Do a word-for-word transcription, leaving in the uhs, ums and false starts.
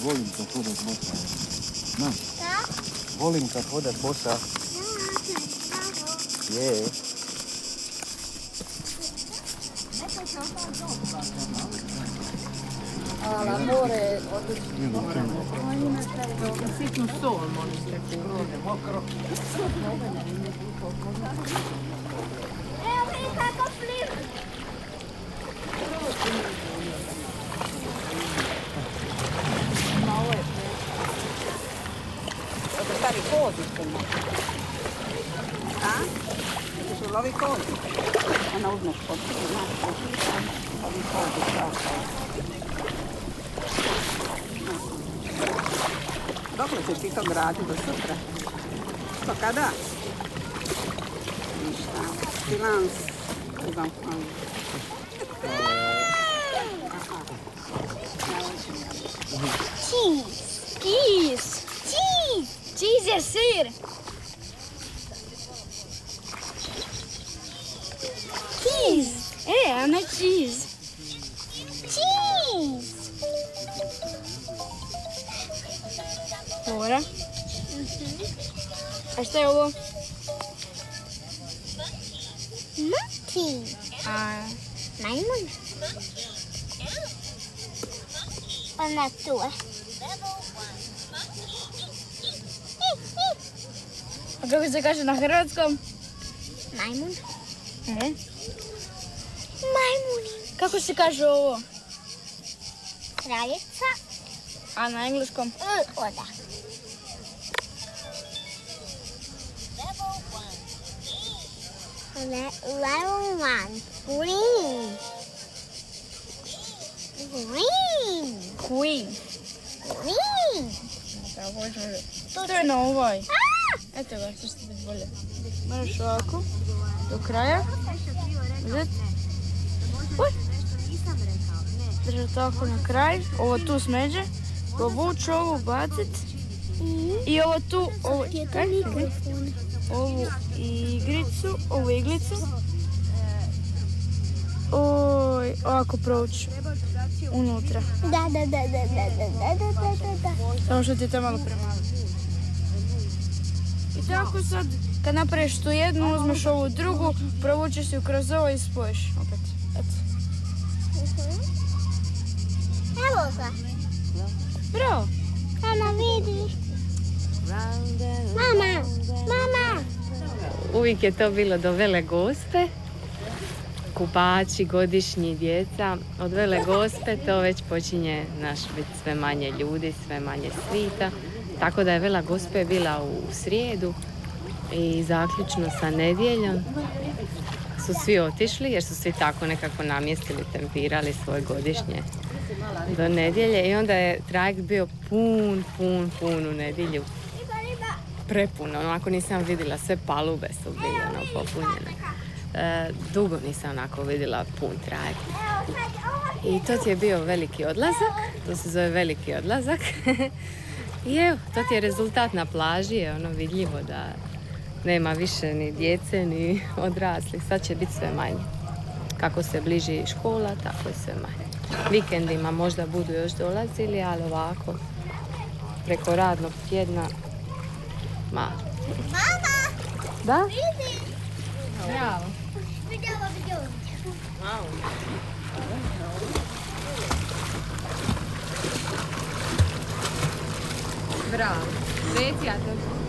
volim kad hodat bosa. Znaš? Da? Volim kad hodat bosa. Da, da. Je. Ala more, odlično. Sitnu sol, molim te. Evo vidi kako pliva. Malo je. Ovo stavi kozi puno. A? Ovo su lovi kozi. Ona uzmeš pod lovi kozi. Dokle ćeš ti to graditi do sutra? To kada? Ništa. Silans. Uzam kvalu. Cheese. Cheese. Cheese. Cheese je sir. Cheese. E, a ne cheese. Cheese. Dobra. A šta je ovo? Monkey. A majmun. Ona tu je. A kako se kaže na hrvatskom? Majmun. Ne. Majmuni. Kako se kaže ovo? Kraljica. A na engleskom? Oda. Level one. Green. Green. Queen. Green. To je na ovaj. Eto ga, što će biti bolje. Moraš ovako, do kraja. Uzeti. Držati tako na kraj. Ovo tu smeđe. Povući ovu, bacit. I ovo tu, ovo, kaj? Ovu igricu, ovu iglicu. Oj, ovako provući unutra. Da, da, da, da, da, da, da, da, da. Samo što ti je to malo premalo. I tako sad, kad napraviš tu jednu, uzmeš ovu drugu, provučeš ju kroz ovo i spojiš opet. Eto. Evo ga. Bravo. Mama, vidi. Mama, mama. Uvijek je to bilo do Vele Gospe. Kupači, godišnji, djeca. Od Vele Gospe to već počinje naš biti sve manje ljudi, sve manje svita. Tako da je Vela Gospe bila u srijedu i zaključno sa nedjeljom su svi otišli jer su svi tako nekako namjestili, tempirali svoje godišnje do nedjelje i onda je trajekt bio pun, pun, pun u nedjelju. Prepuno, onako nisam vidjela, sve palube su bile ono, popunjene. E, dugo nisam onako vidjela pun trajekt. I to ti je bio veliki odlazak, to se zove veliki odlazak. I evo, to ti je rezultat na plaži, je ono vidljivo da nema više ni djece ni odraslih, sad će biti sve manje. Kako se bliži škola, tako je sve manje. Vikendima možda budu još dolazili, ali ovako, preko radnog tjedna, malo. Mama, Da? vidi. Bravo. Vidjela, vidjela. Bravo. Reci, ja to